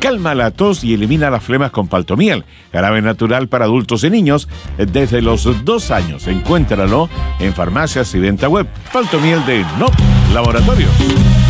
calma la tos y elimina las flemas con Paltomiel, jarabe natural para adultos y niños desde los 2 años. Encuéntralo en farmacias y venta web. Paltomiel de NOP Laboratorios.